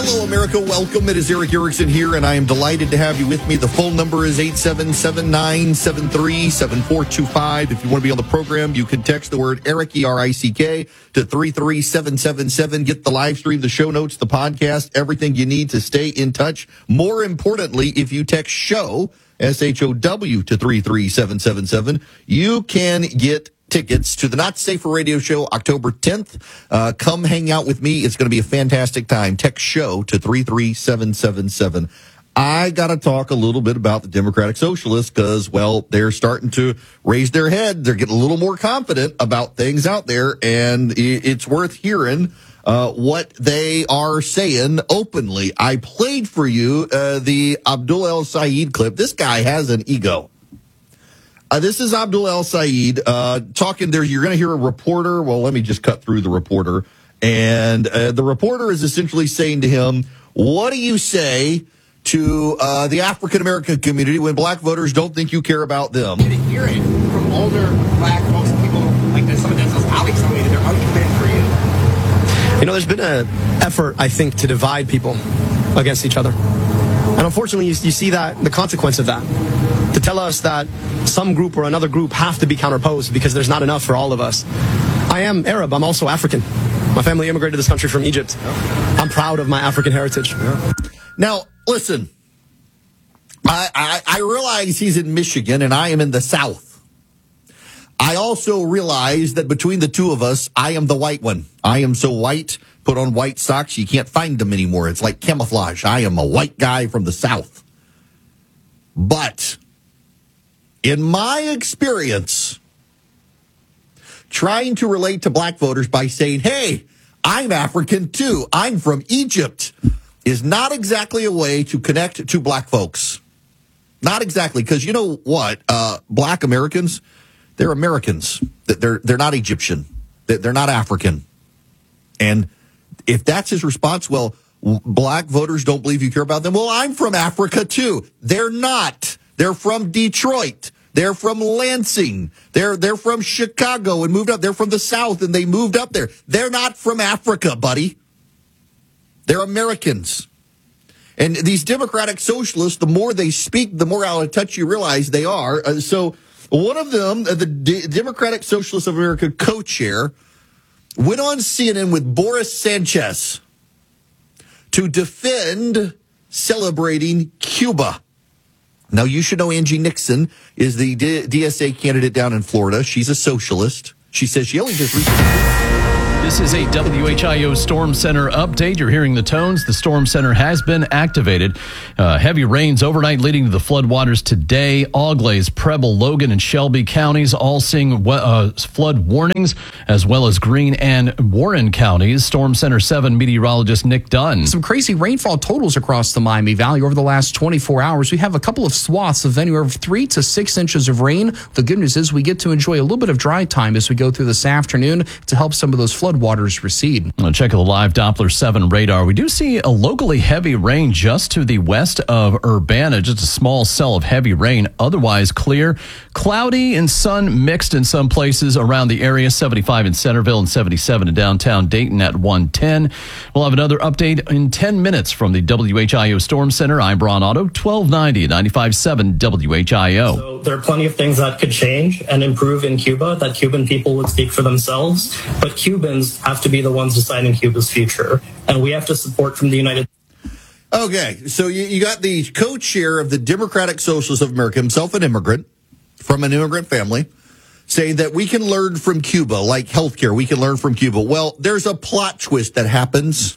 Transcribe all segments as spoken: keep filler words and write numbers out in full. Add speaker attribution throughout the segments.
Speaker 1: Hello, America. Welcome. It is Erick Erickson here, and I am delighted to have you with me. The phone number is eight seven seven, nine seven three, seven four two five. If you want to be on the program, you can text the word Erick, E R I C K, to three three seven seven seven. Get the live stream, the show notes, the podcast, everything you need to stay in touch. More importantly, if you text SHOW, S H O W, to three three seven seven seven, you can get tickets to the Not Safer Radio Show October tenth. Uh, come hang out with me. It's going to be a fantastic time. Text SHOW to three three seven seven seven. I got to talk a little bit about the Democratic Socialists because, well, they're starting to raise their head. They're getting a little more confident about things out there, and it's worth hearing uh, what they are saying openly. I played for you uh, the Abdul El-Sayed clip. This guy has an ego. Uh, this is Abdul El-Sayed uh, talking there. You're going to hear a reporter. Well, let me just cut through the reporter. And uh, the reporter is essentially saying to him, what do you say to uh, the African-American community when black voters don't think you care about them?
Speaker 2: To hear it from older black folks, people like this, some of this, Alex told me that they're uncommitted for you.
Speaker 3: You know, there's been an effort, I think, to divide people against each other. And unfortunately, you, you see that the consequence of that. To tell us that some group or another group have to be counterposed because there's not enough for all of us. I am Arab. I'm also African. My family immigrated to this country from Egypt. I'm proud of my African heritage.
Speaker 1: Now, listen, I, I, I realize he's in Michigan and I am in the South. I also realize that between the two of us, I am the white one. I am so white, put on white socks, you can't find them anymore. It's like camouflage. I am a white guy from the South. But in my experience, trying to relate to black voters by saying, hey, I'm African too, I'm from Egypt, is not exactly a way to connect to black folks. Not exactly, because you know what? Uh, black Americans, they're Americans. They're, they're not Egyptian. They're not African. And if that's his response, well, black voters don't believe you care about them. Well, I'm from Africa too. They're not. They're from Detroit. They're from Lansing. They're they're from Chicago and moved up. They're from the South and they moved up there. They're not from Africa, buddy. They're Americans. And these Democratic Socialists, the more they speak, the more out of touch you realize they are. Uh, so one of them, uh, the D- Democratic Socialists of America co-chair, went on C N N with Boris Sanchez to defend celebrating Cuba. Now, you should know Angie Nixon is the D- DSA candidate down in Florida. She's a socialist. She says she only just recently...
Speaker 4: This is a W H I O Storm Center update. You're hearing the tones. The Storm Center has been activated. Uh, heavy rains overnight leading to the floodwaters today. Auglaize, Preble, Logan, and Shelby counties all seeing uh, flood warnings, as well as Greene and Warren counties. Storm Center seven meteorologist Nick Dunn.
Speaker 5: Some crazy rainfall totals across the Miami Valley over the last twenty-four hours. We have a couple of swaths of anywhere from three to six inches of rain. The good news is we get to enjoy a little bit of dry time as we go through this afternoon to help some of those flood waters recede.
Speaker 4: I'll check the live Doppler seven radar. We do see a locally heavy rain just to the west of Urbana, just a small cell of heavy rain. Otherwise clear, cloudy and sun mixed in some places around the area. seventy-five in Centerville and seventy-seven in downtown Dayton at one ten. We'll have another update in ten minutes from the W H I O Storm Center. I'm Braun Otto, twelve ninety and ninety-five point seven W H I O.
Speaker 6: So there are plenty of things that could change and improve in Cuba, that Cuban people would speak for themselves, but Cubans have to be the ones deciding Cuba's future, and we have to support from the United States.
Speaker 1: Okay, so you, you got the co-chair of the Democratic Socialists of America, himself an immigrant, from an immigrant family, saying that we can learn from Cuba, like healthcare, we can learn from Cuba. Well, there's a plot twist that happens.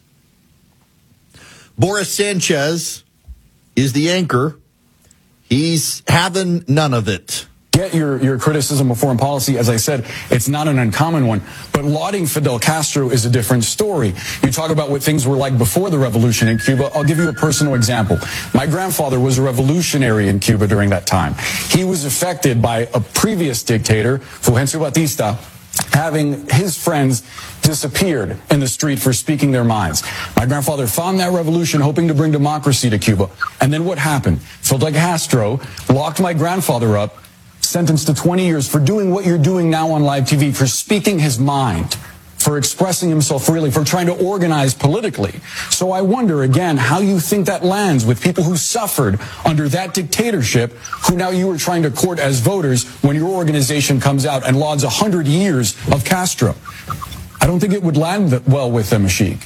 Speaker 1: Boris Sanchez is the anchor. He's having none of it.
Speaker 7: Get your, your criticism of foreign policy. As I said, it's not an uncommon one. But lauding Fidel Castro is a different story. You talk about what things were like before the revolution in Cuba. I'll give you a personal example. My grandfather was a revolutionary in Cuba during that time. He was affected by a previous dictator, Fulgencio Batista, having his friends disappeared in the street for speaking their minds. My grandfather found that revolution, hoping to bring democracy to Cuba. And then what happened? Fidel Castro locked my grandfather up, sentenced to twenty years for doing what you're doing now on live T V, for speaking his mind, for for expressing himself freely, for trying to organize politically. So I wonder, again, how you think that lands with people who suffered under that dictatorship, who now you are trying to court as voters when your organization comes out and lauds one hundred years of Castro. I don't think it would land well with them, Ashik.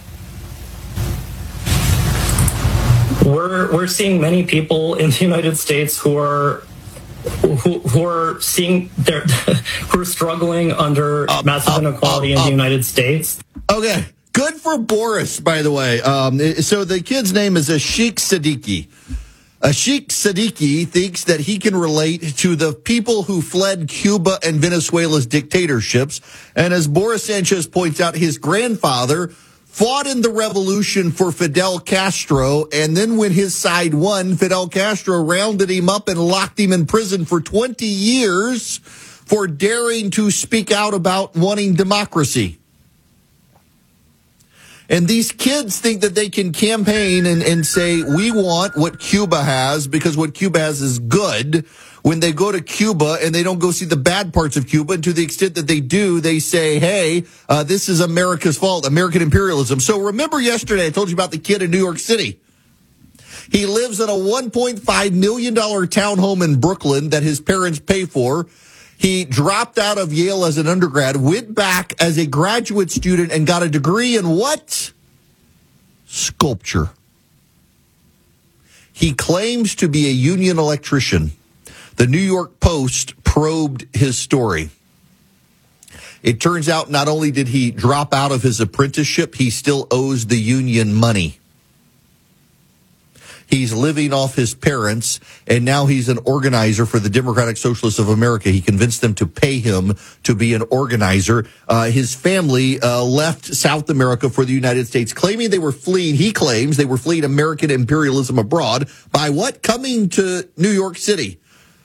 Speaker 6: We're we're seeing many people in the United States who are who, who are seeing their who are struggling under
Speaker 1: Up,
Speaker 6: massive
Speaker 1: up,
Speaker 6: inequality
Speaker 1: up,
Speaker 6: in
Speaker 1: up.
Speaker 6: the United States.
Speaker 1: Okay, good for Boris, by the way. Um, so the kid's name is Ashik Siddiqui. Ashik Siddiqui thinks that he can relate to the people who fled Cuba and Venezuela's dictatorships. And as Boris Sanchez points out, his grandfather fought in the revolution for Fidel Castro, and then when his side won, Fidel Castro rounded him up and locked him in prison for twenty years for daring to speak out about wanting democracy. And these kids think that they can campaign and, and say, we want what Cuba has because what Cuba has is good. When they go to Cuba and they don't go see the bad parts of Cuba, and to the extent that they do, they say, hey, uh, this is America's fault, American imperialism. So remember yesterday I told you about the kid in New York City. He lives in a one point five million dollars townhome in Brooklyn that his parents pay for. He dropped out of Yale as an undergrad, went back as a graduate student, and got a degree in what? Sculpture. He claims to be a union electrician. The New York Post probed his story. It turns out not only did he drop out of his apprenticeship, he still owes the union money. He's living off his parents, and now he's an organizer for the Democratic Socialists of America. He convinced them to pay him to be an organizer. Uh, his family uh, left South America for the United States, claiming they were fleeing, he claims they were fleeing American imperialism abroad by what? Coming to New York City.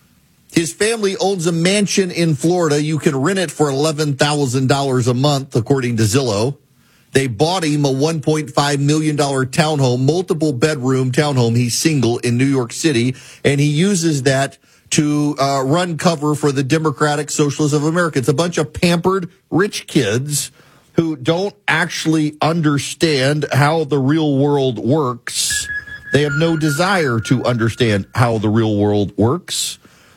Speaker 1: His family owns a mansion in Florida. You can rent it for eleven thousand dollars a month, according to Zillow. They bought him a one point five million dollars townhome, multiple bedroom townhome. He's single in New York City, and he uses that to uh, run cover for the Democratic Socialists of America. It's a bunch of pampered rich kids who don't actually understand how the real world works. They have no desire to understand how the real world works.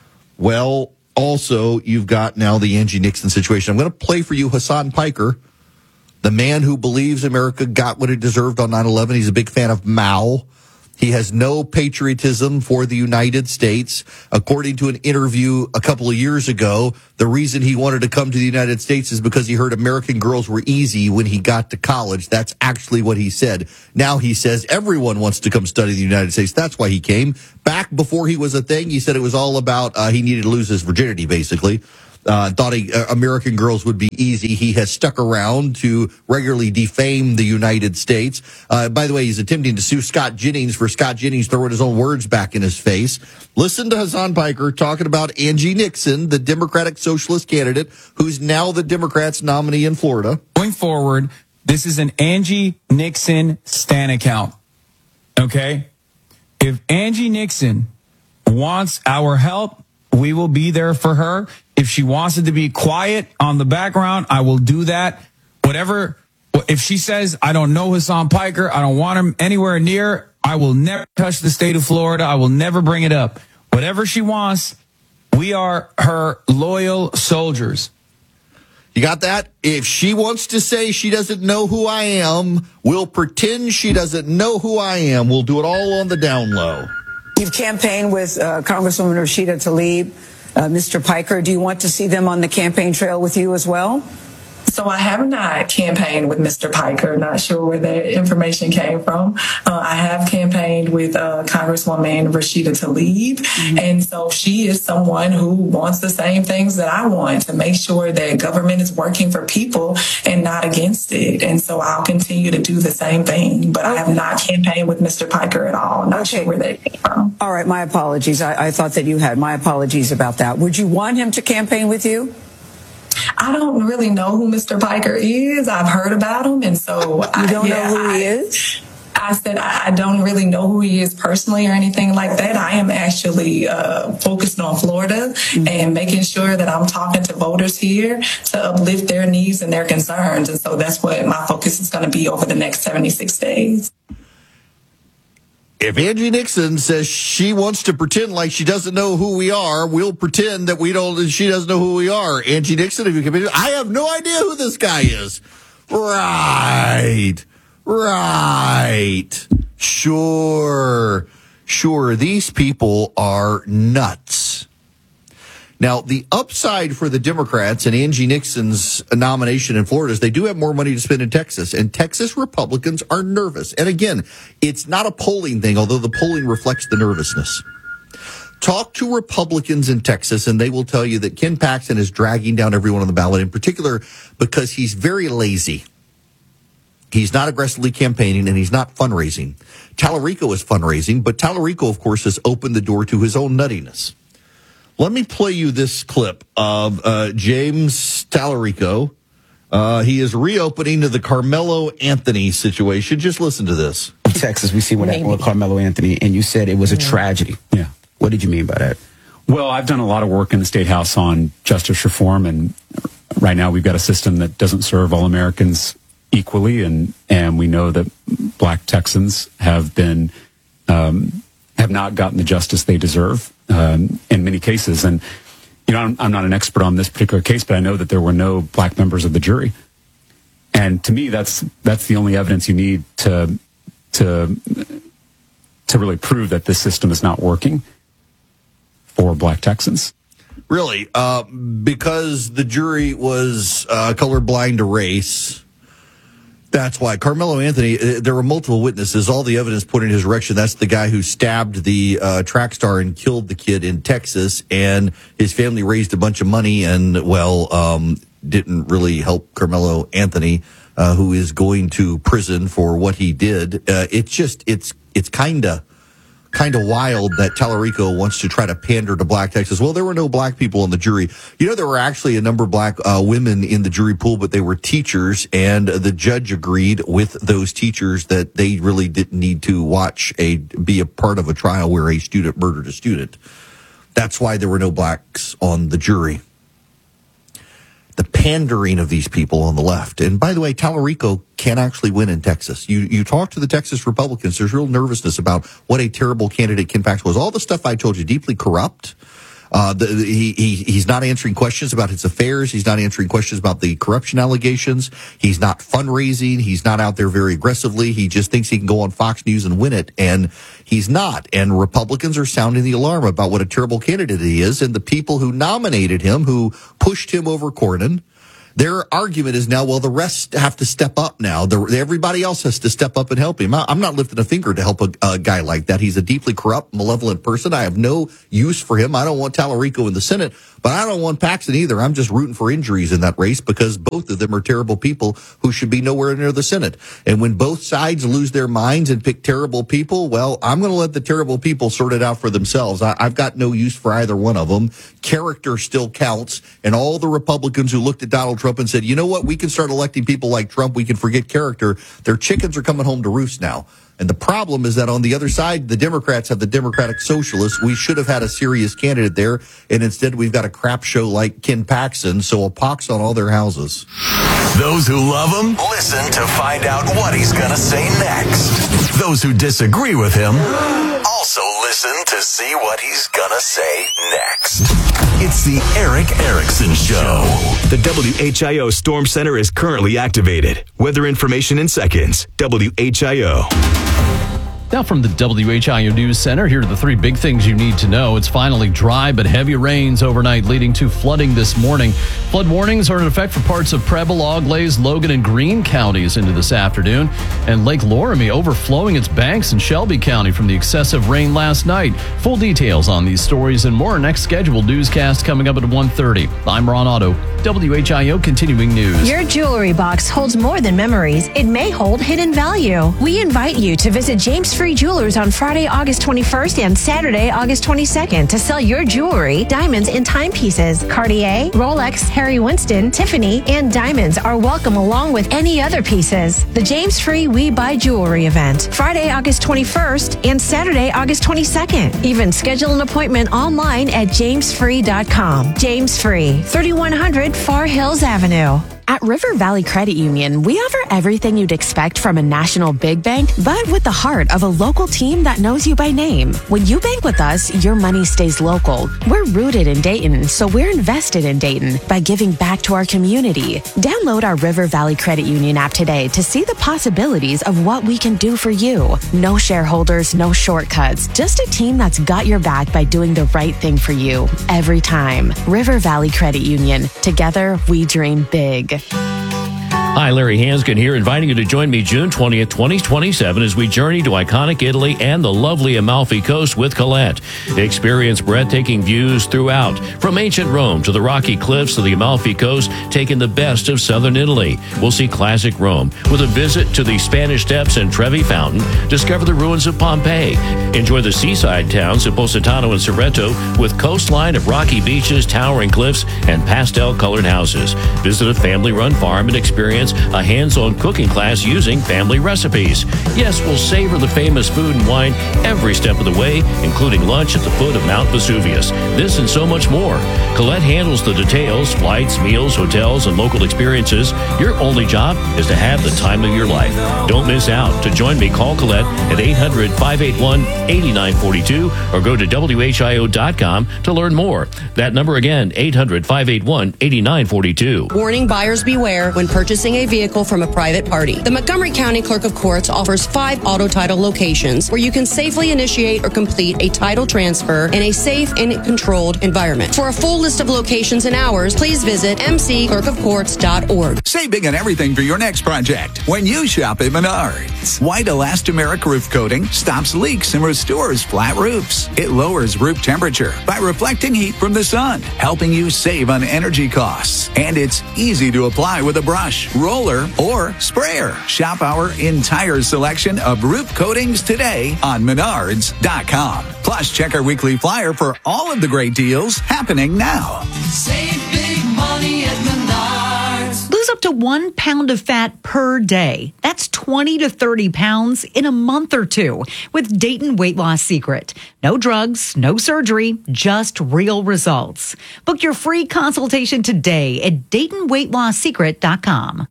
Speaker 1: Well, also, you've got now the Angie Nixon situation. I'm going to play for you Hassan Piker, the man who believes America got what it deserved on nine eleven. He's a big fan of Mao. He has no patriotism for the United States. According to an interview a couple of years ago, the reason he wanted to come to the United States is because he heard American girls were easy when he got to college. That's actually what he said. Now he says everyone wants to come study in the United States. That's why he came. Back before he was a thing, he said it was all about uh, he needed to lose his virginity, basically. Uh, thought he, uh, American girls would be easy. He has stuck around to regularly defame the United States. Uh, by the way, he's attempting to sue Scott Jennings for Scott Jennings throwing his own words back in his face. Listen to Hassan Piker talking about Angie Nixon, the Democratic Socialist candidate, who's now the Democrats' nominee in Florida.
Speaker 8: Going forward, this is an Angie Nixon Stan account. Okay? If Angie Nixon wants our help, we will be there for her. If she wants it to be quiet on the background, I will do that. Whatever, if she says, I don't know Hassan Piker, I don't want him anywhere near, I will never touch the state of Florida. I will never bring it up. Whatever she wants, we are her loyal soldiers.
Speaker 1: You got that? If she wants to say she doesn't know who I am, we'll pretend she doesn't know who I am. We'll do it all on the down low.
Speaker 9: You've campaigned with uh, Congresswoman Rashida Tlaib, uh, Mister Piker. Do you want to see them on the campaign trail with you as well?
Speaker 10: So I have not campaigned with Mister Piker. Not sure where that information came from. Uh, I have campaigned with uh, Congresswoman Rashida Tlaib, mm-hmm. and so she is someone who wants the same things that I want, to make sure that government is working for people and not against it. And so I'll continue to do the same thing. But I have not campaigned with Mister Piker at all. Not okay. sure where that came from.
Speaker 9: All right, my apologies. I, I thought that you had. My apologies about that. Would you want him to campaign with you?
Speaker 10: I don't really know who Mister Piker is. I've heard about him, and so
Speaker 9: you don't
Speaker 10: I, yeah,
Speaker 9: know who
Speaker 10: I,
Speaker 9: he is.
Speaker 10: I I said I don't really know who he is personally or anything like that. I am actually uh, focused on Florida mm-hmm. and making sure that I'm talking to voters here to uplift their needs and their concerns. And so that's what my focus is going to be over the next seventy-six days.
Speaker 1: If Angie Nixon says she wants to pretend like she doesn't know who we are, we'll pretend that we don't. She doesn't know who we are. Angie Nixon, if you can, I have no idea who this guy is. Right, right, sure, sure. These people are nuts. Now, the upside for the Democrats and Angie Nixon's nomination in Florida is they do have more money to spend in Texas, and Texas Republicans are nervous. And again, it's not a polling thing, although the polling reflects the nervousness. Talk to Republicans in Texas, and they will tell you that Ken Paxton is dragging down everyone on the ballot, in particular because he's very lazy. He's not aggressively campaigning, and he's not fundraising. Tallarico is fundraising, but Tallarico, of course, has opened the door to his own nuttiness. Let me play you this clip of uh, James Tallarico. Uh, he is reopening to the Carmelo Anthony situation. Just listen to this.
Speaker 11: Texas, we see what happened with Carmelo Anthony, and you said it was a tragedy.
Speaker 12: Yeah.
Speaker 11: What did you mean by that?
Speaker 12: Well, I've done a lot of work in the State House on justice reform, and right now we've got a system that doesn't serve all Americans equally, and, and we know that black Texans have been um, have not gotten the justice they deserve um, in many cases. And, you know, I'm, I'm not an expert on this particular case, but I know that there were no black members of the jury. And to me, that's that's the only evidence you need to to to really prove that this system is not working for black Texans.
Speaker 1: Really, uh, because the jury was uh, colorblind to race. That's why Carmelo Anthony, there were multiple witnesses. All the evidence pointed in his direction. That's the guy who stabbed the uh, track star and killed the kid in Texas. And his family raised a bunch of money and, well, um, didn't really help Carmelo Anthony, uh, who is going to prison for what he did. Uh, it's just, it's, it's kind of, kind of wild that Tallarico wants to try to pander to black Texas. Well, there were no black people on the jury. You know, there were actually a number of black uh, women in the jury pool, but they were teachers, and the judge agreed with those teachers that they really didn't need to watch a be a part of a trial where a student murdered a student. That's why there were no blacks on the jury. The pandering of these people on the left. And by the way, Tallarico can actually win in Texas. You you talk to the Texas Republicans, there's real nervousness about what a terrible candidate Ken Paxton was. All the stuff I told you, deeply corrupt. Uh, the, he, he he's not answering questions about his affairs. He's not answering questions about the corruption allegations. He's not fundraising. He's not out there very aggressively. He just thinks he can go on Fox News and win it, and he's not. And Republicans are sounding the alarm about what a terrible candidate he is, and the people who nominated him, who pushed him over Cornyn, their argument is now, well, the rest have to step up now. The, everybody else has to step up and help him. I, I'm not lifting a finger to help a, a guy like that. He's a deeply corrupt, malevolent person. I have no use for him. I don't want Tallarico in the Senate, but I don't want Paxton either. I'm just rooting for injuries in that race because both of them are terrible people who should be nowhere near the Senate. And when both sides lose their minds and pick terrible people, well, I'm going to let the terrible people sort it out for themselves. I, I've got no use for either one of them. Character still counts. And all the Republicans who looked at Donald Trump and said, you know what, we can start electing people like Trump, we can forget character, their chickens are coming home to roost now. And the problem is that on the other side, the Democrats have the Democratic Socialists. We should have had a serious candidate there, and instead we've got a crap show like Ken Paxton, so a pox on all their houses.
Speaker 13: Those who love him, listen to find out what he's going to say next. Those who disagree with him, also listen to see what he's going to say next. It's the Erick Erickson Show.
Speaker 14: The W H I O Storm Center is currently activated. Weather information in seconds. W H I O.
Speaker 4: Now from the W H I O News Center, here are the three big things you need to know. It's finally dry, but heavy rains overnight leading to flooding this morning. Flood warnings are in effect for parts of Preble, Auglaize, Logan, and Greene counties into this afternoon. And Lake Loramie overflowing its banks in Shelby County from the excessive rain last night. Full details on these stories and more. Next scheduled newscast coming up at one thirty. I'm Ron Otto, W H I O Continuing News.
Speaker 15: Your jewelry box holds more than memories. It may hold hidden value. We invite you to visit James James Free Jewelers on Friday, August twenty-first and Saturday, August twenty-second to sell your jewelry, diamonds, and timepieces. Cartier, Rolex, Harry Winston, Tiffany, and diamonds are welcome along with any other pieces. The James Free We Buy Jewelry event, Friday, August twenty-first and Saturday, August twenty-second. Even schedule an appointment online at james free dot com. James Free, thirty-one hundred Far Hills Avenue.
Speaker 16: At River Valley Credit Union, we offer everything you'd expect from a national big bank, but with the heart of a local team that knows you by name. When you bank with us, your money stays local. We're rooted in Dayton, so we're invested in Dayton by giving back to our community. Download our River Valley Credit Union app today to see the possibilities of what we can do for you. No shareholders, no shortcuts, just a team that's got your back by doing the right thing for you every time. River Valley Credit Union. Together, we dream big.
Speaker 17: Hi, Larry Hanskin here, inviting you to join me June twentieth, twenty twenty-seven as we journey to iconic Italy and the lovely Amalfi Coast with Colette. Experience breathtaking views throughout, from ancient Rome to the rocky cliffs of the Amalfi Coast, taking the best of southern Italy. We'll see classic Rome with a visit to the Spanish Steps and Trevi Fountain, discover the ruins of Pompeii, enjoy the seaside towns of Positano and Cerreto with coastline of rocky beaches, towering cliffs, and pastel-colored houses. Visit a family-run farm and experience a hands-on cooking class using family recipes. Yes, we'll savor the famous food and wine every step of the way, including lunch at the foot of Mount Vesuvius. This and so much more. Colette handles the details, flights, meals, hotels, and local experiences. Your only job is to have the time of your life. Don't miss out. To join me, call Colette at eight hundred, five eight one, eight nine four two or go to W H I O dot com to learn more. That number again, eight hundred, five eight one, eight nine four two.
Speaker 18: Warning, buyers beware when purchasing a vehicle from a private party. The Montgomery County Clerk of Courts offers five auto title locations where you can safely initiate or complete a title transfer in a safe and controlled environment. For a full list of locations and hours, please visit m c clerk of courts dot org.
Speaker 19: Save big on everything for your next project when you shop at Menards. White elastomeric roof coating stops leaks and restores flat roofs. It lowers roof temperature by reflecting heat from the sun, helping you save on energy costs. And it's easy to apply with a brush, roller, or sprayer. Shop our entire selection of roof coatings today on menards dot com. Plus, check our weekly flyer for all of the great deals happening now.
Speaker 20: Save big money at Menards. Lose up to one pound of fat per day. That's twenty to thirty pounds in a month or two with Dayton Weight Loss Secret. No drugs, no surgery, just real results. Book your free consultation today at dayton weight loss secret dot com.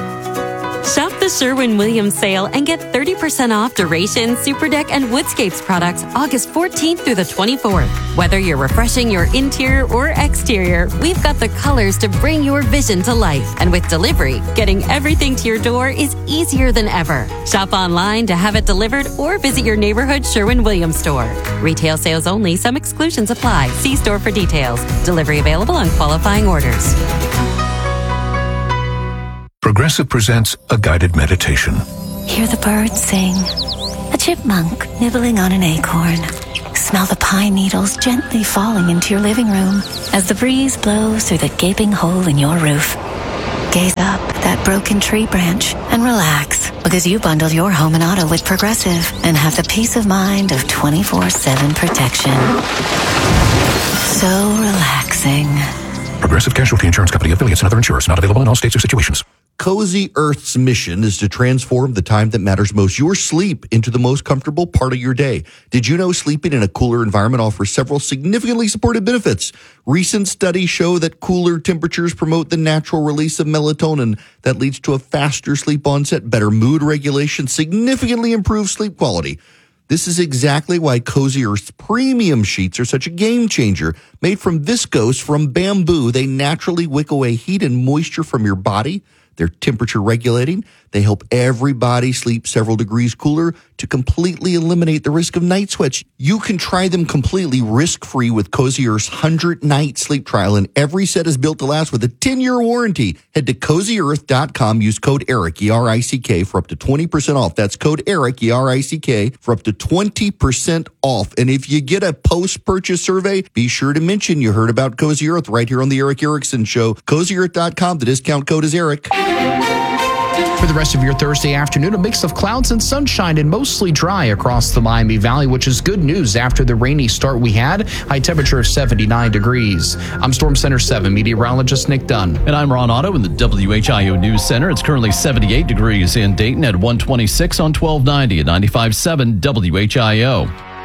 Speaker 21: Shop the Sherwin-Williams sale and get thirty percent off Duration, Superdeck, and Woodscapes products August fourteenth through the twenty-fourth. Whether you're refreshing your interior or exterior, we've got the colors to bring your vision to life. And with delivery, getting everything to your door is easier than ever. Shop online to have it delivered or visit your neighborhood Sherwin-Williams store. Retail sales only. Some exclusions apply. See store for details. Delivery available on qualifying orders.
Speaker 22: Progressive presents a guided meditation.
Speaker 23: Hear the birds sing. A chipmunk nibbling on an acorn. Smell the pine needles gently falling into your living room as the breeze blows through the gaping hole in your roof. Gaze up at that broken tree branch and relax, because you bundled your home and auto with Progressive and have the peace of mind of twenty-four seven protection. So relaxing.
Speaker 22: Progressive Casualty Insurance Company, affiliates, and other insurers. Not available in all states or situations.
Speaker 1: Cozy Earth's mission is to transform the time that matters most, your sleep, into the most comfortable part of your day. Did you know sleeping in a cooler environment offers several significantly supported benefits? Recent studies show that cooler temperatures promote the natural release of melatonin that leads to a faster sleep onset, better mood regulation, significantly improved sleep quality. This is exactly why Cozy Earth's premium sheets are such a game changer. Made from viscose from bamboo, they naturally wick away heat and moisture from your body. They're temperature regulating. They help everybody sleep several degrees cooler to completely eliminate the risk of night sweats. You can try them completely risk-free with Cozy Earth's one hundred night sleep trial, and every set is built to last with a ten-year warranty. Head to cozy earth dot com. Use code ERIC, E R I C K, for up to twenty percent off. That's code ERIC, E R I C K, for up to twenty percent off. And if you get a post-purchase survey, be sure to mention you heard about Cozy Earth right here on the Eric Erickson Show. cozy earth dot com. The discount code is ERIC.
Speaker 2: For the rest of your Thursday afternoon, a mix of clouds and sunshine and mostly dry across the Miami Valley, which is good news after the rainy start we had. High temperature of seventy-nine degrees. I'm Storm Center seven meteorologist Nick Dunn.
Speaker 4: And I'm Ron Otto in the W H I O News Center. It's currently seventy-eight degrees in Dayton at one twenty-six on twelve ninety at ninety-five point seven W H I O.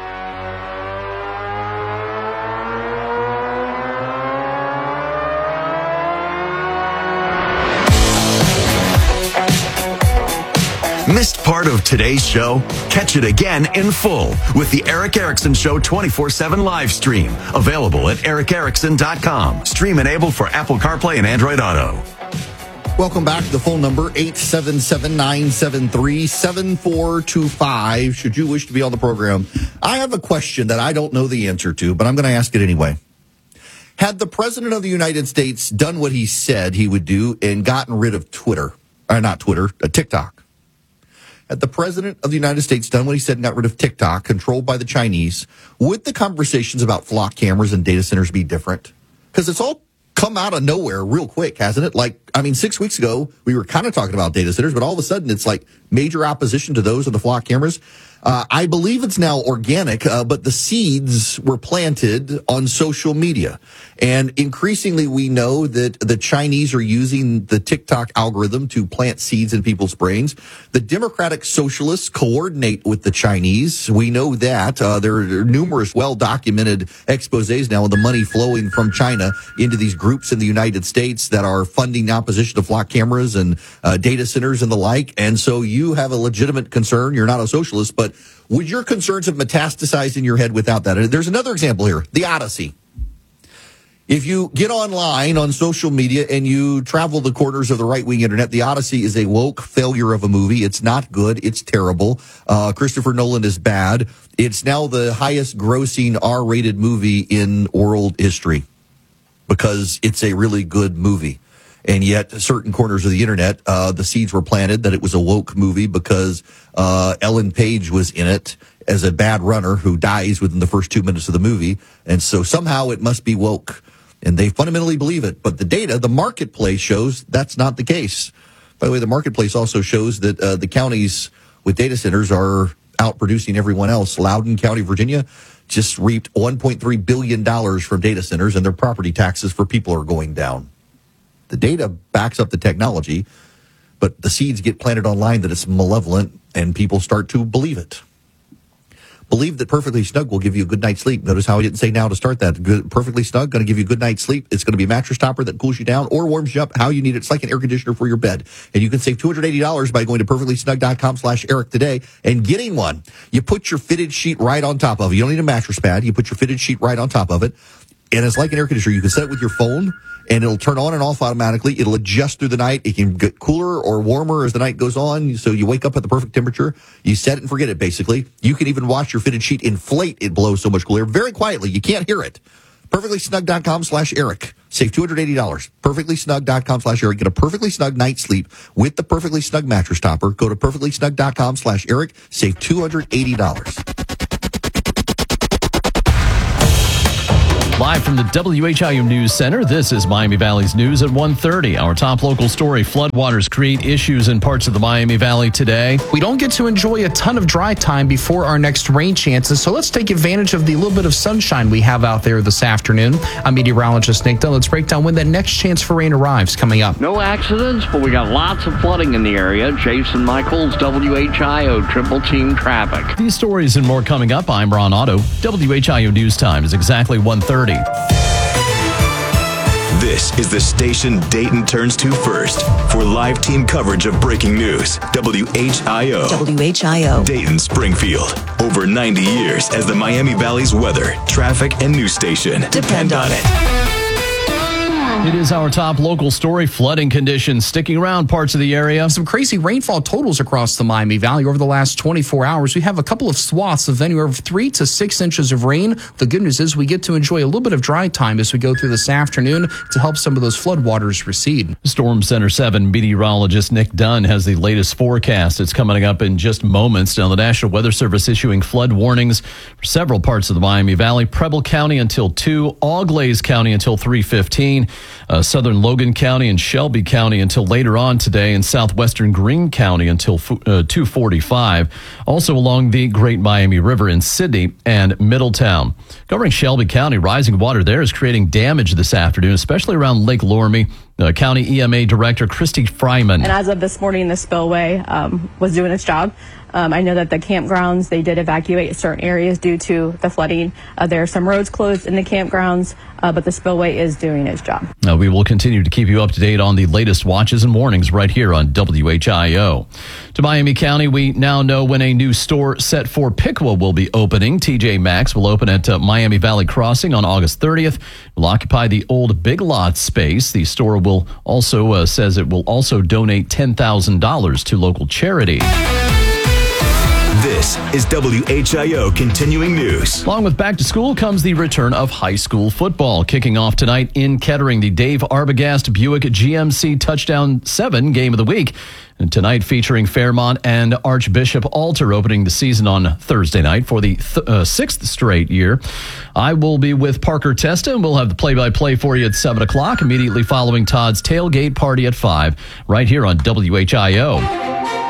Speaker 13: Missed part of today's show? Catch it again in full with the Eric Erickson Show twenty-four seven live stream. Available at eric erickson dot com. Stream enabled for Apple CarPlay and Android Auto.
Speaker 1: Welcome back. The phone number, eight seven seven, nine seven three, seven four two five, should you wish to be on the program. I have a question that I don't know the answer to, but I'm going to ask it anyway. Had the President of the United States done what he said he would do and gotten rid of Twitter, or not Twitter, uh, TikTok, had the President of the United States done what he said and got rid of TikTok, controlled by the Chinese, would the conversations about flock cameras and data centers be different? Because it's all come out of nowhere real quick, hasn't it? Like, I mean, six weeks ago, we were kind of talking about data centers, but all of a sudden it's like major opposition to those and the flock cameras. Uh, I believe it's now organic, uh, but the seeds were planted on social media. And increasingly, we know that the Chinese are using the TikTok algorithm to plant seeds in people's brains. The Democratic Socialists coordinate with the Chinese. We know that. Uh, there are numerous well-documented exposés now of the money flowing from China into these groups in the United States that are funding opposition to flock cameras and uh, data centers and the like. And so you have a legitimate concern. You're not a socialist, but would your concerns have metastasized in your head without that? There's another example here, the Odyssey. If you get online on social media and you travel the corners of the right-wing internet, the Odyssey is a woke failure of a movie. It's not good. It's terrible. Uh, Christopher Nolan is bad. It's now the highest grossing R-rated movie in world history because it's a really good movie. And yet, certain corners of the internet, uh, the seeds were planted that it was a woke movie because uh, Ellen Page was in it as a bad runner who dies within the first two minutes of the movie. And so somehow it must be woke. And they fundamentally believe it. But the data, the marketplace shows that's not the case. By the way, the marketplace also shows that uh, the counties with data centers are outproducing everyone else. Loudoun County, Virginia, just reaped one point three billion dollars from data centers, and their property taxes for people are going down. The data backs up the technology, but the seeds get planted online that it's malevolent, and people start to believe it. Believe that Perfectly Snug will give you a good night's sleep. Notice how I didn't say now to start that. Good, Perfectly Snug, going to give you a good night's sleep. It's going to be a mattress topper that cools you down or warms you up how you need it. It's like an air conditioner for your bed. And you can save two hundred eighty dollars by going to perfectly snug dot com slash Eric today and getting one. You put your fitted sheet right on top of it. You don't need a mattress pad. You put your fitted sheet right on top of it. And it's like an air conditioner. You can set it with your phone, and it'll turn on and off automatically. It'll adjust through the night. It can get cooler or warmer as the night goes on, so you wake up at the perfect temperature. You set it and forget it, basically. You can even watch your fitted sheet inflate. It blows so much cooler very quietly. You can't hear it. perfectly snug dot com slash Eric. Save two hundred eighty dollars. perfectly snug dot com slash Eric. Get a Perfectly Snug night's sleep with the Perfectly Snug mattress topper. Go to perfectly snug dot com slash Eric. Save two hundred eighty dollars.
Speaker 4: Live from the W H I O News Center, this is Miami Valley's News at one thirty. Our top local story, floodwaters create issues in parts of the Miami Valley today.
Speaker 2: We don't get to enjoy a ton of dry time before our next rain chances, so let's take advantage of the little bit of sunshine we have out there this afternoon. I'm meteorologist Nick Dunn. Let's break down when that next chance for rain arrives coming up.
Speaker 3: No accidents, but we got lots of flooding in the area. Jason Michaels, W H I O, Triple Team Traffic.
Speaker 4: These stories and more coming up. I'm Ron Otto. W H I O News Time is exactly one thirty.
Speaker 14: This is the station Dayton turns to first for live team coverage of breaking news. W H I O.
Speaker 5: W H I O.
Speaker 14: Dayton Springfield. Over ninety years as the Miami Valley's weather, traffic, and news station. Depend on it.
Speaker 4: It is our top local story. Flooding conditions sticking around parts of the area.
Speaker 2: Some crazy rainfall totals across the Miami Valley over the last twenty-four hours. We have a couple of swaths of anywhere from three to six inches of rain. The good news is we get to enjoy a little bit of dry time as we go through this afternoon to help some of those floodwaters recede.
Speaker 4: Storm Center seven meteorologist Nick Dunn has the latest forecast. It's coming up in just moments. Now, the National Weather Service issuing flood warnings for several parts of the Miami Valley. Preble County until two, Auglaize County until three fifteen. uh, southern Logan County and Shelby County until later on today, and southwestern Greene County until uh, two forty-five. Also along the Great Miami River in Sidney and Middletown. Covering Shelby County, rising water there is creating damage this afternoon, especially around Lake Loramie. Uh, County E M A Director Christy Fryman.
Speaker 5: And as of this morning, the spillway um, was doing its job. Um, I know that the campgrounds, they did evacuate certain areas due to the flooding. Uh, there are some roads closed in the campgrounds, uh, but the spillway is doing its job.
Speaker 4: Now, we will continue to keep you up to date on the latest watches and warnings right here on W H I O. To Miami County, we now know when a new store set for Piqua will be opening. T J Maxx will open at uh, Miami Valley Crossing on August thirtieth. It will occupy the old Big Lots space. The store will also uh, says it will also donate ten thousand dollars to local charity.
Speaker 14: This is W H I O Continuing News.
Speaker 4: Along with back to school comes the return of high school football. Kicking off tonight in Kettering, the Dave Arbogast Buick G M C Touchdown seven Game of the Week. And tonight featuring Fairmont and Archbishop Alter opening the season on Thursday night for the th- uh, sixth straight year. I will be with Parker Testa, and we'll have the play-by-play for you at seven o'clock, immediately following Todd's tailgate party at five, right here on W H I O.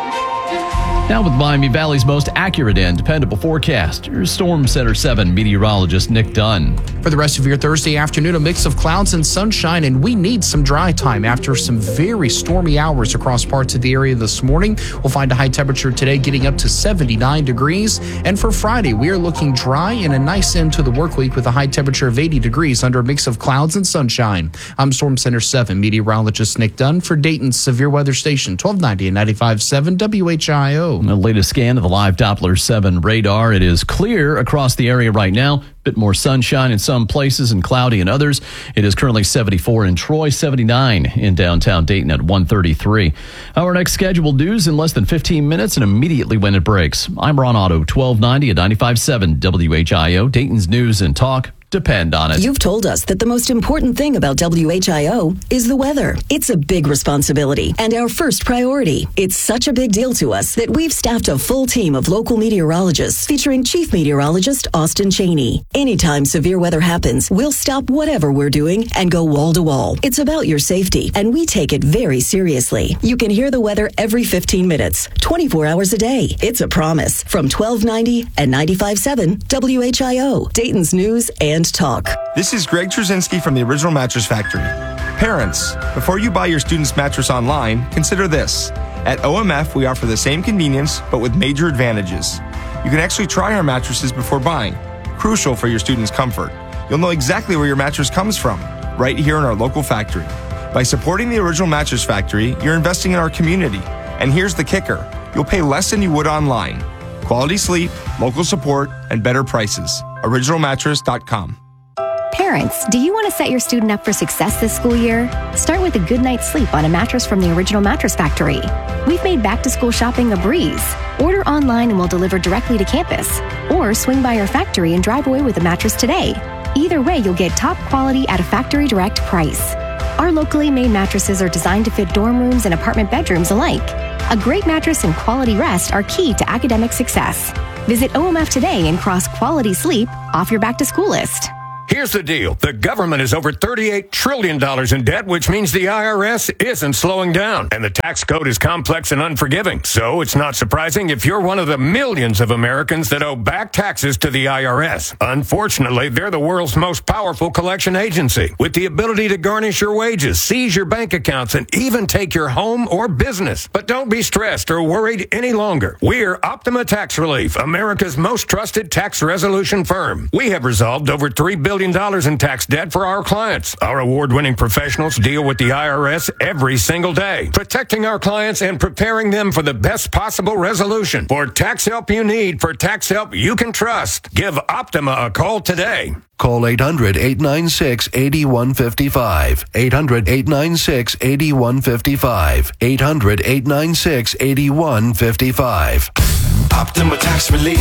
Speaker 4: Now with Miami Valley's most accurate and dependable forecast, your Storm Center seven meteorologist Nick Dunn.
Speaker 2: For the rest of your Thursday afternoon, a mix of clouds and sunshine, and we need some dry time after some very stormy hours across parts of the area this morning. We'll find a high temperature today getting up to seventy-nine degrees. And for Friday, we are looking dry and a nice end to the work week with a high temperature of eighty degrees under a mix of clouds and sunshine. I'm Storm Center seven meteorologist Nick Dunn for Dayton's Severe Weather Station, twelve ninety and ninety-five point seven W H I O.
Speaker 4: The latest scan of the live Doppler seven radar. It is clear across the area right now. Bit more sunshine in some places and cloudy in others. It is currently seventy-four in Troy, seventy-nine in downtown Dayton at one thirty-three. Our next scheduled news in less than fifteen minutes and immediately when it breaks. I'm Ron Otto, twelve ninety and ninety-five point seven W H I O, Dayton's News and Talk. Depend on it.
Speaker 6: You've told us that the most important thing about W H I O is the weather. It's a big responsibility and our first priority. It's such a big deal to us that we've staffed a full team of local meteorologists featuring Chief Meteorologist Austin Cheney. Anytime severe weather happens, we'll stop whatever we're doing and go wall to wall. It's about your safety, and we take it very seriously. You can hear the weather every fifteen minutes, twenty-four hours a day. It's a promise from twelve ninety and ninety-five point seven W H I O, Dayton's News and Talk.
Speaker 7: This is Greg Trzynski from the Original Mattress Factory. Parents, before you buy your student's mattress online, consider this. At O M F, we offer the same convenience, but with major advantages. You can actually try our mattresses before buying, crucial for your student's comfort. You'll know exactly where your mattress comes from, right here in our local factory. By supporting the Original Mattress Factory, you're investing in our community. And here's the kicker. You'll pay less than you would online. Quality sleep, local support, and better prices. original mattress dot com.
Speaker 24: Parents, do you want to set your student up for success this school year? Start with a good night's sleep on a mattress from the Original Mattress Factory. We've made back-to-school shopping a breeze. Order online and we'll deliver directly to campus. Or swing by our factory and drive away with a mattress today. Either way, you'll get top quality at a factory direct price. Our locally made mattresses are designed to fit dorm rooms and apartment bedrooms alike. A great mattress and quality rest are key to academic success. Visit O M F today and cross quality sleep off your back-to-school list.
Speaker 25: Here's the deal. The government is over thirty-eight trillion dollars in debt, which means the I R S isn't slowing down. And the tax code is complex and unforgiving. So it's not surprising if you're one of the millions of Americans that owe back taxes to the I R S. Unfortunately, they're the world's most powerful collection agency, with the ability to garnish your wages, seize your bank accounts, and even take your home or business. But don't be stressed or worried any longer. We're Optima Tax Relief, America's most trusted tax resolution firm. We have resolved over three billion dollars in tax debt for our clients. Our award-winning professionals deal with the I R S every single day, protecting our clients and preparing them for the best possible resolution. For tax help you need, for tax help you can trust, give Optima a call today.
Speaker 22: Call eight hundred, eight nine six, eight one five five. eight hundred, eight nine six, eight one five five. eight hundred, eight nine six, eight one five five.
Speaker 13: Optima Tax Relief.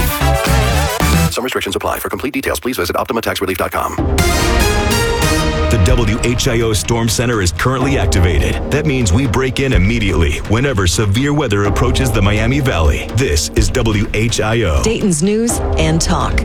Speaker 22: Some restrictions apply. For complete details, please visit optima tax relief dot com.
Speaker 14: The W H I O Storm Center is currently activated. That means we break in immediately whenever severe weather approaches the Miami Valley. This is W H I O,
Speaker 6: Dayton's News and Talk.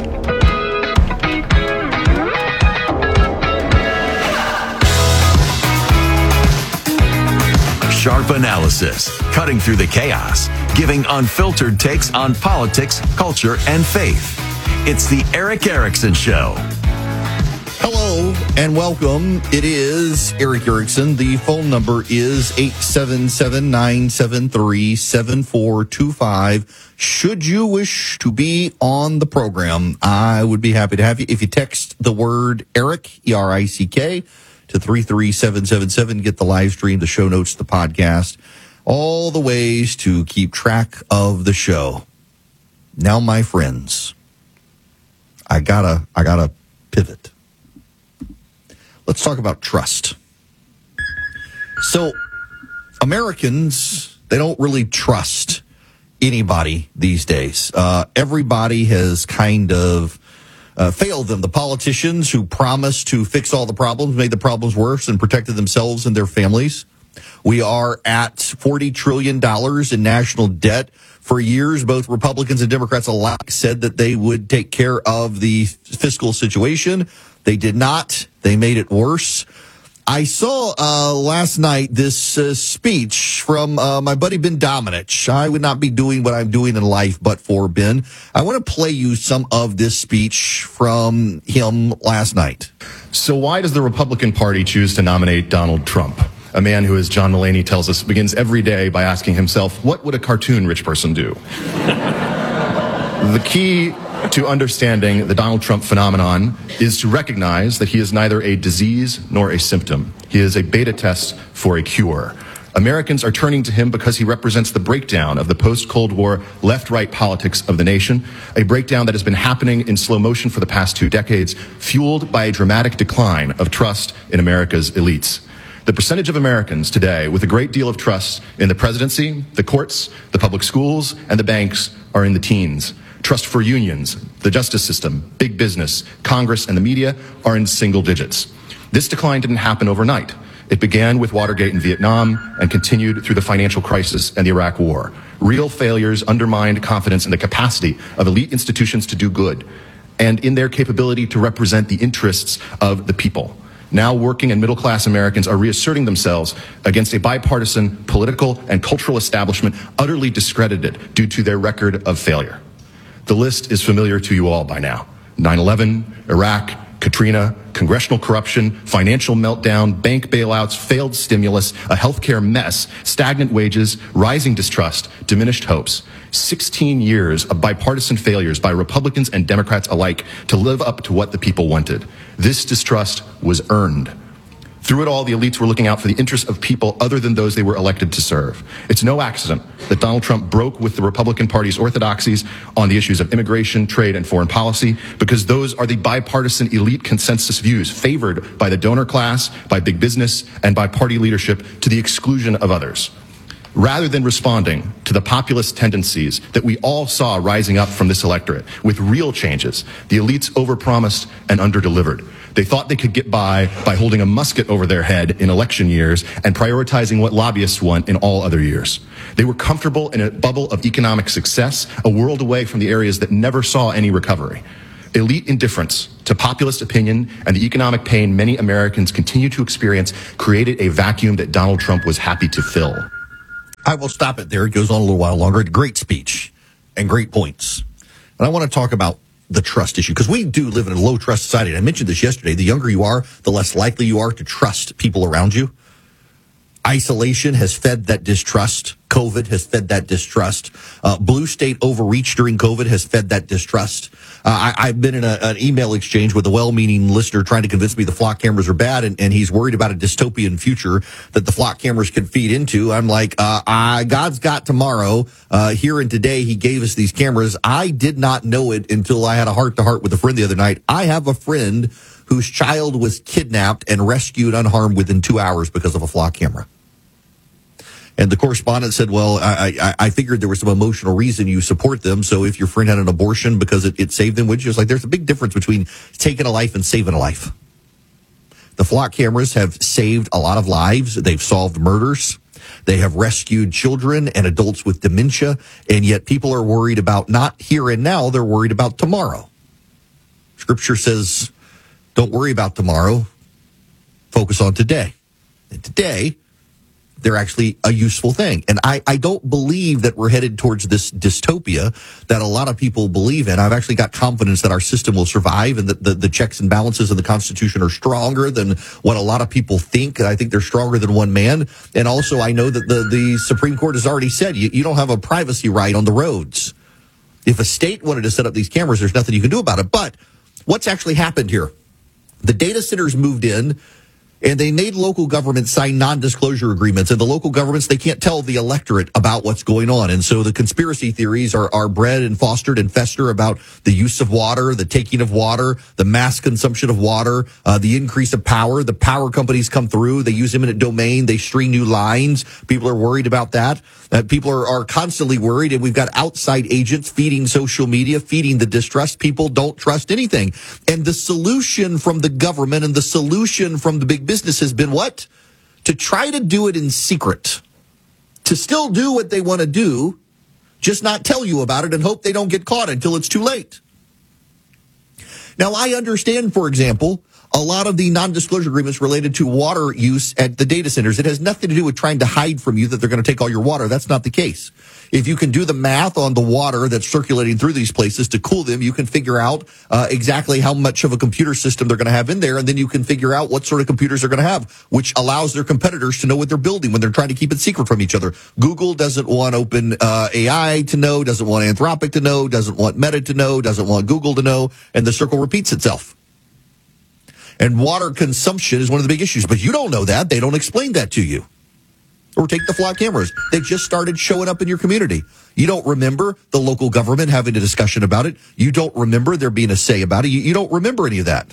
Speaker 13: Sharp analysis, cutting through the chaos, giving unfiltered takes on politics, culture, and faith. It's the Erick Erickson Show.
Speaker 1: Hello and welcome. It is Erick Erickson. The phone number is eight seven seven, nine seven three, seven four two five. Should you wish to be on the program, I would be happy to have you. If you text the word Erick, E R I C K, to three three seven seven seven, get the live stream, the show notes, the podcast, all the ways to keep track of the show. Now, my friends, I gotta, I gotta pivot. Let's talk about trust. So, Americans, they don't really trust anybody these days. Uh, everybody has kind of uh, failed them. The politicians who promised to fix all the problems made the problems worse and protected themselves and their families. We are at forty trillion dollars in national debt. For years, both Republicans and Democrats alike said that they would take care of the fiscal situation. They did not. They made it worse. I saw uh, last night this uh, speech from uh, my buddy Ben Domenech. I would not be doing what I'm doing in life but for Ben. I want to play you some of this speech from him last night.
Speaker 8: So why does the Republican Party choose to nominate Donald Trump? A man who, as John Mulaney tells us, begins every day by asking himself, what would a cartoon rich person do? The key to understanding the Donald Trump phenomenon is to recognize that he is neither a disease nor a symptom. He is a beta test for a cure. Americans are turning to him because he represents the breakdown of the post-Cold War left-right politics of the nation, a breakdown that has been happening in slow motion for the past two decades, fueled by a dramatic decline of trust in America's elites. The percentage of Americans today with a great deal of trust in the presidency, the courts, the public schools, and the banks are in the teens. Trust for unions, the justice system, big business, Congress, and the media are in single digits. This decline didn't happen overnight. It began with Watergate in Vietnam and continued through the financial crisis and the Iraq War. Real failures undermined confidence in the capacity of elite institutions to do good and in their capability to represent the interests of the people. Now working and middle-class Americans are reasserting themselves against a bipartisan political and cultural establishment utterly discredited due to their record of failure. The list is familiar to you all by now. nine eleven, Iraq, Katrina, congressional corruption, financial meltdown, bank bailouts, failed stimulus, a healthcare mess, stagnant wages, rising distrust, diminished hopes. sixteen years of bipartisan failures by Republicans and Democrats alike to live up to what the people wanted. This distrust was earned. Through it all, the elites were looking out for the interests of people other than those they were elected to serve. It's no accident that Donald Trump broke with the Republican Party's orthodoxies on the issues of immigration, trade, and foreign policy, because those are the bipartisan elite consensus views favored by the donor class, by big business, and by party leadership to the exclusion of others. Rather than responding to the populist tendencies that we all saw rising up from this electorate with real changes, the elites overpromised and underdelivered. They thought they could get by by holding a musket over their head in election years and prioritizing what lobbyists want in all other years. They were comfortable in a bubble of economic success, a world away from the areas that never saw any recovery. Elite indifference to populist opinion and the economic pain many Americans continue to experience created a vacuum that Donald Trump was happy to fill.
Speaker 1: I will stop it there. It goes on a little while longer. Great speech and great points. And I want to talk about the trust issue, because we do live in a low trust society. And I mentioned this yesterday. The younger you are, the less likely you are to trust people around you. Isolation has fed that distrust. COVID has fed that distrust. Uh, blue state overreach during COVID has fed that distrust. Uh, I, I've been in a, an email exchange with a well-meaning listener trying to convince me the flock cameras are bad, and, and he's worried about a dystopian future that the flock cameras could feed into. I'm like, uh, I, God's got tomorrow. Uh, here and today, he gave us these cameras. I did not know it until I had a heart-to-heart with a friend the other night. I have a friend whose child was kidnapped and rescued unharmed within two hours because of a flock camera. And the correspondent said, well, I, I, I figured there was some emotional reason you support them. So if your friend had an abortion because it, it saved them, would you? It's like, there's a big difference between taking a life and saving a life. The flock cameras have saved a lot of lives. They've solved murders. They have rescued children and adults with dementia. And yet people are worried about not here and now. They're worried about tomorrow. Scripture says, don't worry about tomorrow. Focus on today. And today, they're actually a useful thing. And I, I don't believe that we're headed towards this dystopia that a lot of people believe in. I've actually got confidence that our system will survive and that the, the checks and balances of the Constitution are stronger than what a lot of people think. I think they're stronger than one man. And also, I know that the, the Supreme Court has already said you, you don't have a privacy right on the roads. If a state wanted to set up these cameras, there's nothing you can do about it. But what's actually happened here? The data centers moved in, and they made local governments sign non-disclosure agreements. And the local governments, they can't tell the electorate about what's going on. And so the conspiracy theories are, are bred and fostered and fester about the use of water, the taking of water, the mass consumption of water, uh, the increase of power. The power companies come through. They use eminent domain. They string new lines. People are worried about that. Uh, people are, are constantly worried. And we've got outside agents feeding social media, feeding the distrust. People don't trust anything. And the solution from the government and the solution from the big business has been what? To try to do it in secret. To still do what they want to do, just not tell you about it and hope they don't get caught until it's too late. Now, I understand, for example, a lot of the non-disclosure agreements related to water use at the data centers. It has nothing to do with trying to hide from you that they're going to take all your water. That's not the case. If you can do the math on the water that's circulating through these places to cool them, you can figure out uh, exactly how much of a computer system they're going to have in there, and then you can figure out what sort of computers they're going to have, which allows their competitors to know what they're building when they're trying to keep it secret from each other. Google doesn't want Open uh, A I to know, doesn't want Anthropic to know, doesn't want Meta to know, doesn't want Google to know, and the circle repeats itself. And water consumption is one of the big issues, but you don't know that. They don't explain that to you. Or take the flock cameras. They just started showing up in your community. You don't remember the local government having a discussion about it. You don't remember there being a say about it. You, you don't remember any of that.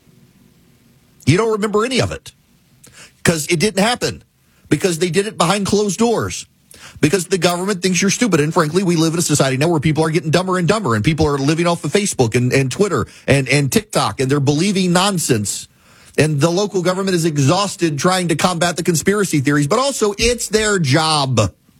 Speaker 1: You don't remember any of it. Because it didn't happen. Because they did it behind closed doors. Because the government thinks you're stupid. And frankly, we live in a society now where people are getting dumber and dumber. And people are living off of Facebook and, and Twitter and, and TikTok. And they're believing nonsense. And the local government is exhausted trying to combat the conspiracy theories, but also it's their job.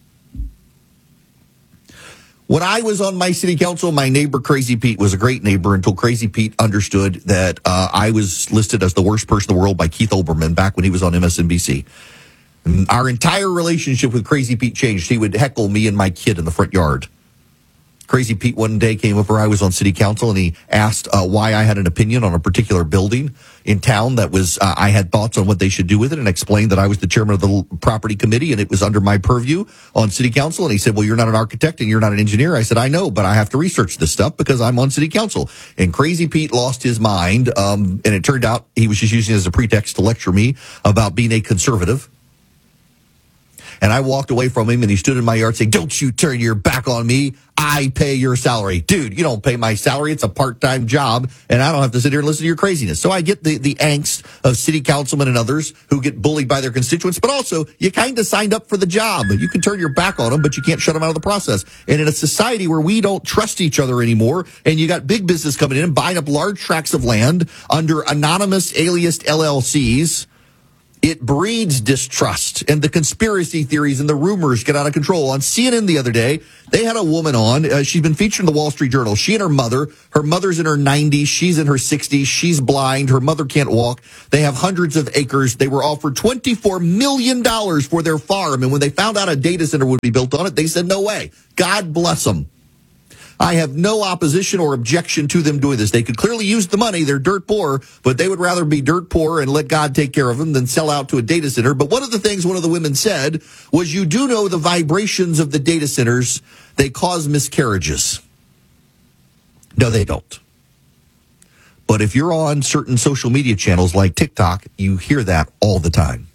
Speaker 1: When I was on my city council, my neighbor, Crazy Pete, was a great neighbor until Crazy Pete understood that uh, I was listed as the worst person in the world by Keith Olbermann back when he was on M S N B C. And our entire relationship with Crazy Pete changed. He would heckle me and my kid in the front yard. Crazy Pete one day came up where I was on city council, and he asked uh, why I had an opinion on a particular building in town that was, uh, I had thoughts on what they should do with it, and explained that I was the chairman of the property committee and it was under my purview on city council. And he said, well, you're not an architect and you're not an engineer. I said, I know, but I have to research this stuff because I'm on city council. And Crazy Pete lost his mind. Um, and it turned out he was just using it as a pretext to lecture me about being a conservative. And I walked away from him, and he stood in my yard saying, don't you turn your back on me. I pay your salary. Dude, you don't pay my salary. It's a part-time job, and I don't have to sit here and listen to your craziness. So I get the, the angst of city councilmen and others who get bullied by their constituents, but also you kind of signed up for the job. You can turn your back on them, but you can't shut them out of the process. And in a society where we don't trust each other anymore, and you got big business coming in and buying up large tracts of land under anonymous aliased L L Cs, it breeds distrust, and the conspiracy theories and the rumors get out of control. On C N N the other day, they had a woman on. Uh, she's been featured in the Wall Street Journal. She and her mother. Her mother's in her nineties. She's in her sixties. She's blind. Her mother can't walk. They have hundreds of acres. They were offered twenty-four million dollars for their farm, and when they found out a data center would be built on it, they said, no way. God bless them. I have no opposition or objection to them doing this. They could clearly use the money. They're dirt poor, but they would rather be dirt poor and let God take care of them than sell out to a data center. But one of the things one of the women said was, you do know the vibrations of the data centers, they cause miscarriages. No, they don't. But if you're on certain social media channels like TikTok, you hear that all the time.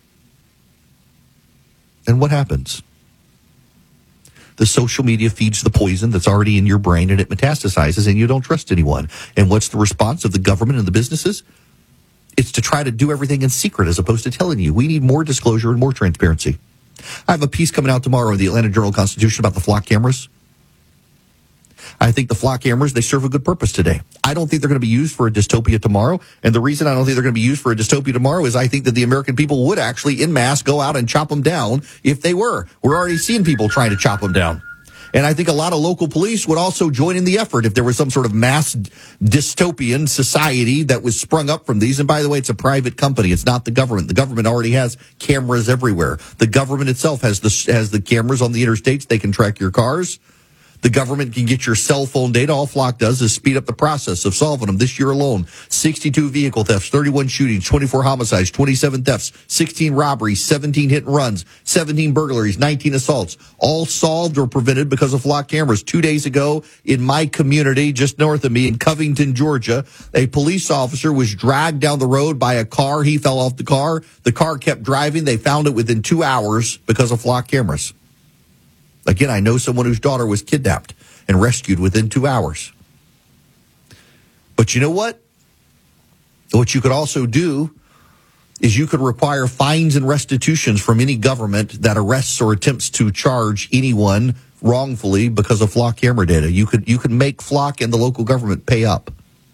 Speaker 1: And what happens? The social media feeds the poison that's already in your brain, and it metastasizes, and you don't trust anyone. And what's the response of the government and the businesses? It's to try to do everything in secret as opposed to telling you. We need more disclosure and more transparency. I have a piece coming out tomorrow in the Atlanta Journal-Constitution about the flock cameras. I think the flock cameras, they serve a good purpose today. I don't think they're going to be used for a dystopia tomorrow. And the reason I don't think they're going to be used for a dystopia tomorrow is I think that the American people would actually, en masse, go out and chop them down if they were. We're already seeing people trying to chop them down. And I think a lot of local police would also join in the effort if there was some sort of mass dystopian society that was sprung up from these. And by the way, it's a private company. It's not the government. The government already has cameras everywhere. The government itself has the, has the cameras on the interstates. They can track your cars. The government can get your cell phone data. All Flock does is speed up the process of solving them. This year alone, sixty-two vehicle thefts, thirty-one shootings, twenty-four homicides, twenty-seven thefts, sixteen robberies, seventeen hit and runs, seventeen burglaries, nineteen assaults, all solved or prevented because of Flock cameras. Two days ago, in my community, just north of me in Covington, Georgia, a police officer was dragged down the road by a car. He fell off the car. The car kept driving. They found it within two hours because of Flock cameras. Again, I know someone whose daughter was kidnapped and rescued within two hours. But you know what? What you could also do is you could require fines and restitutions from any government that arrests or attempts to charge anyone wrongfully because of Flock camera data. You could you could make Flock and the local government pay up.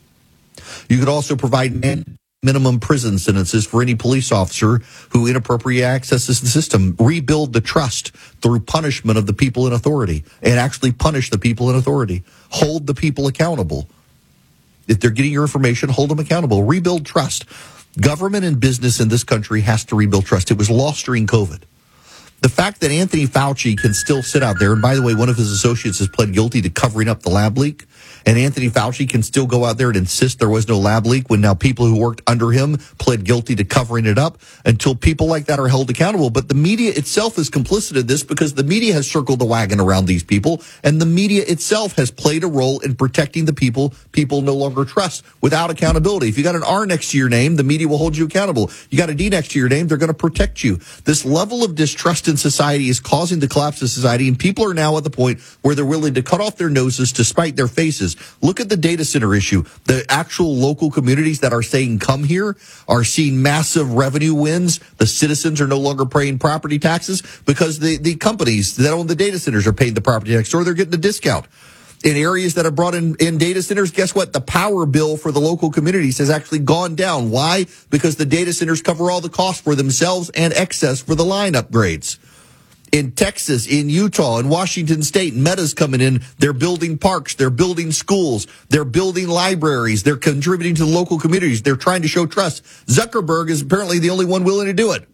Speaker 1: You could also provide minimum prison sentences for any police officer who inappropriately accesses the system. Rebuild the trust through punishment of the people in authority and actually punish the people in authority. Hold the people accountable. If they're getting your information, hold them accountable. Rebuild trust. Government and business in this country has to rebuild trust. It was lost during COVID. The fact that Anthony Fauci can still sit out there, and by the way, one of his associates has pled guilty to covering up the lab leak, and Anthony Fauci can still go out there and insist there was no lab leak when now people who worked under him pled guilty to covering it up, until people like that are held accountable. But the media itself is complicit in this because the media has circled the wagon around these people, and the media itself has played a role in protecting the people people no longer trust without accountability. If you got an R next to your name, the media will hold you accountable. You got a D next to your name, they're going to protect you. This level of distrust in society is causing the collapse of society, and people are now at the point where they're willing to cut off their noses to spite their faces. Look at the data center issue. The actual local communities that are saying come here are seeing massive revenue wins. The citizens are no longer paying property taxes because the, the companies that own the data centers are paying the property tax, or they're getting a discount. In areas that have brought in, in data centers, guess what? The power bill for the local communities has actually gone down. Why? Because the data centers cover all the costs for themselves and excess for the line upgrades. In Texas, in Utah, in Washington State, Meta's coming in. They're building parks. They're building schools. They're building libraries. They're contributing to the local communities. They're trying to show trust. Zuckerberg is apparently the only one willing to do it.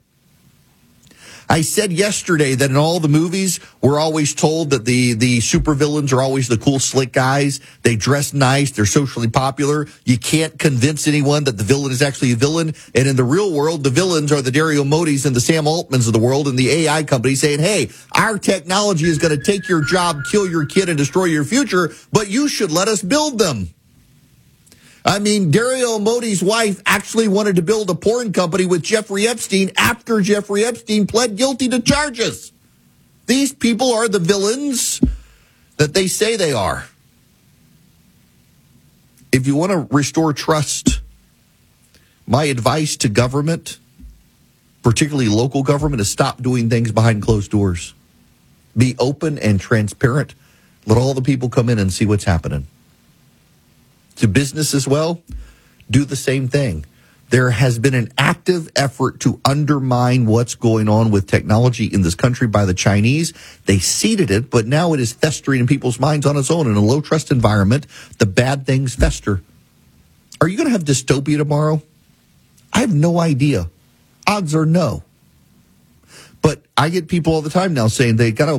Speaker 1: I said yesterday that in all the movies, we're always told that the, the supervillains are always the cool, slick guys. They dress nice. They're socially popular. You can't convince anyone that the villain is actually a villain. And in the real world, the villains are the Dario Modis and the Sam Altmans of the world and the A I companies saying, hey, our technology is going to take your job, kill your kid, and destroy your future, but you should let us build them. I mean, Dario Modi's wife actually wanted to build a porn company with Jeffrey Epstein after Jeffrey Epstein pled guilty to charges. These people are the villains that they say they are. If you want to restore trust, my advice to government, particularly local government, is stop doing things behind closed doors. Be open and transparent. Let all the people come in and see what's happening. To business as well, do the same thing. There has been an active effort to undermine what's going on with technology in this country by the Chinese. They seeded it, but now it is festering in people's minds on its own. In a low-trust environment, the bad things fester. Are you going to have dystopia tomorrow? I have no idea. Odds are no. But I get people all the time now saying they got to